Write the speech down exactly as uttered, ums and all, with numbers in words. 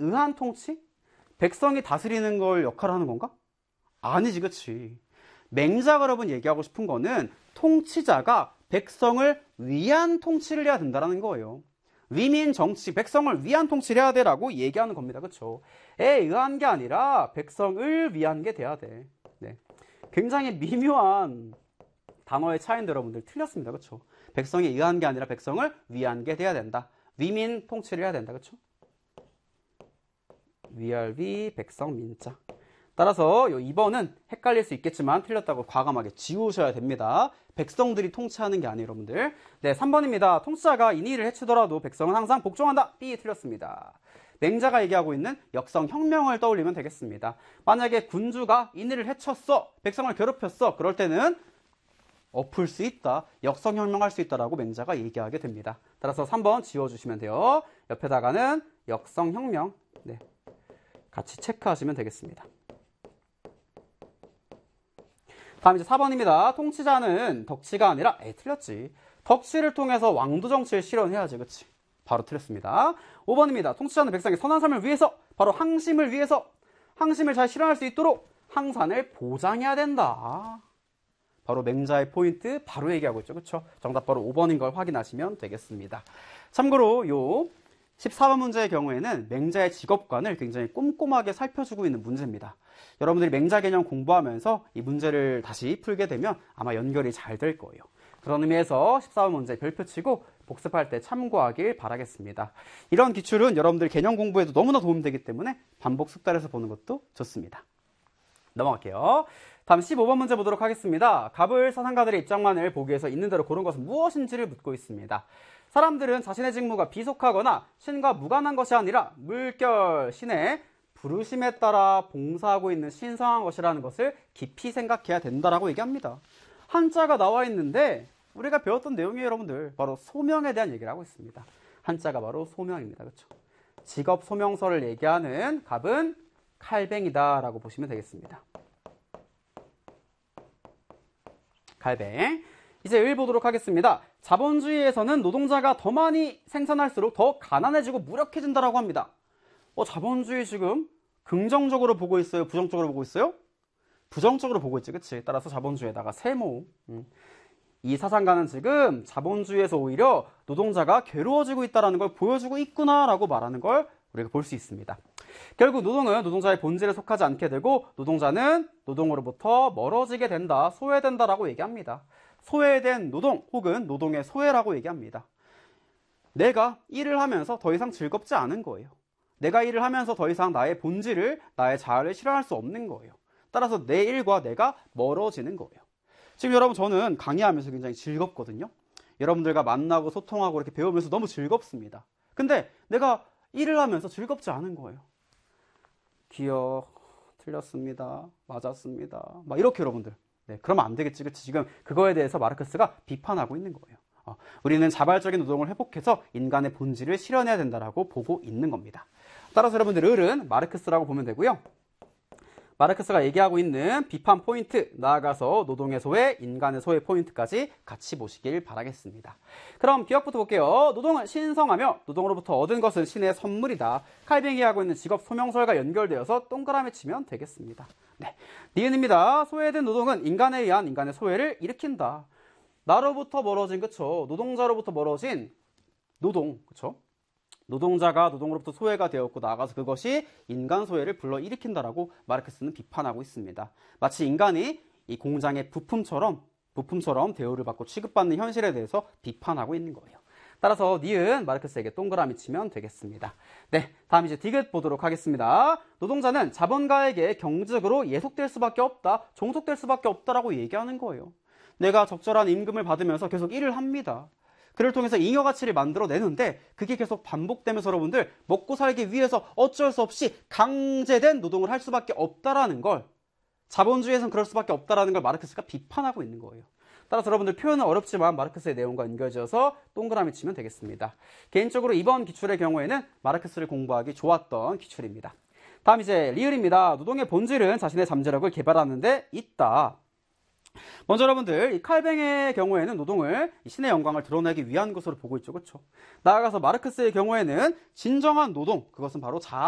의한 통치? 백성이 다스리는 걸 역할을 하는 건가? 아니지, 그치? 맹자가 여러분 얘기하고 싶은 거는 통치자가 백성을 위한 통치를 해야 된다는 거예요. 위민 정치, 백성을 위한 통치를 해야 돼라고 얘기하는 겁니다. 그쵸? 에 의한 게 아니라 백성을 위한 게 돼야 돼. 네. 굉장히 미묘한 단어의 차이인데 여러분들 틀렸습니다. 그쵸? 백성이 의한 게 아니라 백성을 위한 게 돼야 된다. 위민 통치를 해야 된다. 그쵸? 위알위 백성 민자. 따라서 이 번은 헷갈릴 수 있겠지만 틀렸다고 과감하게 지우셔야 됩니다. 백성들이 통치하는 게 아니에요, 여러분들. 네, 삼 번입니다. 통치자가 인의를 해치더라도 백성은 항상 복종한다. B 틀렸습니다. 맹자가 얘기하고 있는 역성혁명을 떠올리면 되겠습니다. 만약에 군주가 인의를 해쳤어, 백성을 괴롭혔어, 그럴 때는 엎을 수 있다, 역성혁명할 수 있다라고 맹자가 얘기하게 됩니다. 따라서 삼 번 지워주시면 돼요. 옆에다가는 역성혁명, 네, 같이 체크하시면 되겠습니다. 다음 이제 사 번입니다. 통치자는 덕치가 아니라, 에이 틀렸지, 덕치를 통해서 왕도 정치를 실현해야지, 그치? 바로 틀렸습니다. 오 번입니다. 통치자는 백성의 선한 삶을 위해서, 바로 항심을 위해서, 항심을 잘 실현할 수 있도록 항산을 보장해야 된다. 바로 맹자의 포인트 바로 얘기하고 있죠. 그쵸? 정답 바로 오 번인 걸 확인하시면 되겠습니다. 참고로 요 십사 번 문제의 경우에는 맹자의 직업관을 굉장히 꼼꼼하게 살펴주고 있는 문제입니다. 여러분들이 맹자 개념 공부하면서 이 문제를 다시 풀게 되면 아마 연결이 잘 될 거예요. 그런 의미에서 십사 번 문제 별표 치고 복습할 때 참고하길 바라겠습니다. 이런 기출은 여러분들 개념 공부에도 너무나 도움되기 때문에 반복 숙달해서 보는 것도 좋습니다. 넘어갈게요. 다음 십오 번 문제 보도록 하겠습니다. 갑을 사상가들의 입장만을 보기 위해서 있는 대로 고른 것은 무엇인지를 묻고 있습니다. 사람들은 자신의 직무가 비속하거나 신과 무관한 것이 아니라 물결, 신의 부르심에 따라 봉사하고 있는 신성한 것이라는 것을 깊이 생각해야 된다라고 얘기합니다. 한자가 나와 있는데 우리가 배웠던 내용이에요, 여러분들. 바로 소명에 대한 얘기를 하고 있습니다. 한자가 바로 소명입니다. 그렇죠? 직업 소명서를 얘기하는 갑은 칼뱅이다라고 보시면 되겠습니다. 칼뱅. 이제 일 보도록 하겠습니다. 자본주의에서는 노동자가 더 많이 생산할수록 더 가난해지고 무력해진다라고 합니다. 어, 자본주의 지금 긍정적으로 보고 있어요? 부정적으로 보고 있어요? 부정적으로 보고 있지, 그치? 따라서 자본주의에다가 세모. 음. 이 사상가는 지금 자본주의에서 오히려 노동자가 괴로워지고 있다는 걸 보여주고 있구나라고 말하는 걸 우리가 볼 수 있습니다. 결국 노동은 노동자의 본질에 속하지 않게 되고 노동자는 노동으로부터 멀어지게 된다, 소외된다라고 얘기합니다. 소외된 노동 혹은 노동의 소외라고 얘기합니다. 내가 일을 하면서 더 이상 즐겁지 않은 거예요. 내가 일을 하면서 더 이상 나의 본질을, 나의 자아를 실현할 수 없는 거예요. 따라서 내 일과 내가 멀어지는 거예요. 지금 여러분, 저는 강의하면서 굉장히 즐겁거든요. 여러분들과 만나고 소통하고 이렇게 배우면서 너무 즐겁습니다. 근데 내가 일을 하면서 즐겁지 않은 거예요. 기억, 틀렸습니다. 맞았습니다. 막 이렇게 여러분들. 네, 그러면 안 되겠지, 그치? 지금 그거에 대해서 마르크스가 비판하고 있는 거예요. 어, 우리는 자발적인 노동을 회복해서 인간의 본질을 실현해야 된다라고 보고 있는 겁니다. 따라서 여러분들 을은 마르크스라고 보면 되고요. 마르크스가 얘기하고 있는 비판 포인트, 나아가서 노동의 소외, 인간의 소외 포인트까지 같이 보시길 바라겠습니다. 그럼 기억부터 볼게요. 노동은 신성하며 노동으로부터 얻은 것은 신의 선물이다. 칼뱅이 하고 있는 직업 소명설과 연결되어서 동그라미 치면 되겠습니다. 네, 니은입니다. 소외된 노동은 인간에 의한 인간의 소외를 일으킨다. 나로부터 멀어진, 그쵸? 노동자로부터 멀어진 노동, 그쵸? 노동자가 노동으로부터 소외가 되었고 나아가서 그것이 인간 소외를 불러일으킨다라고 마르크스는 비판하고 있습니다. 마치 인간이 이 공장의 부품처럼 부품처럼 대우를 받고 취급받는 현실에 대해서 비판하고 있는 거예요. 따라서 니은 마르크스에게 동그라미 치면 되겠습니다. 네, 다음 이제 디귿 보도록 하겠습니다. 노동자는 자본가에게 경제적으로 예속될 수밖에 없다, 종속될 수밖에 없다라고 얘기하는 거예요. 내가 적절한 임금을 받으면서 계속 일을 합니다. 그를 통해서 잉여 가치를 만들어내는데 그게 계속 반복되면서 여러분들 먹고 살기 위해서 어쩔 수 없이 강제된 노동을 할 수밖에 없다라는 걸, 자본주의에서는 그럴 수밖에 없다라는 걸 마르크스가 비판하고 있는 거예요. 따라서 여러분들 표현은 어렵지만 마르크스의 내용과 연결지어서 동그라미 치면 되겠습니다. 개인적으로 이번 기출의 경우에는 마르크스를 공부하기 좋았던 기출입니다. 다음 이제 리을입니다. 노동의 본질은 자신의 잠재력을 개발하는 데 있다. 먼저 여러분들, 이 칼뱅의 경우에는 노동을 신의 영광을 드러내기 위한 것으로 보고 있죠, 그렇죠? 나아가서 마르크스의 경우에는 진정한 노동, 그것은 바로 자아